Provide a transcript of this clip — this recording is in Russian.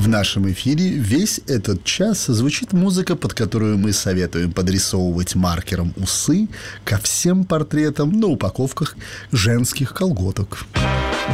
В нашем эфире весь этот час звучит музыка, под которую мы советуем подрисовывать маркером усы ко всем портретам на упаковках женских колготок.